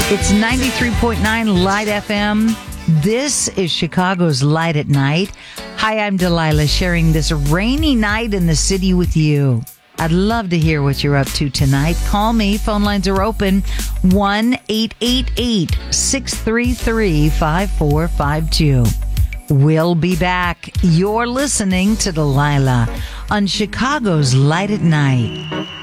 It's 93.9 Light FM. This is Chicago's Light at Night. Hi, I'm Delilah, sharing this rainy night in the city with you. I'd love to hear what you're up to tonight. Call me. Phone lines are open. 1-888-633-5452. We'll be back. You're listening to Delilah on Chicago's Light at Night.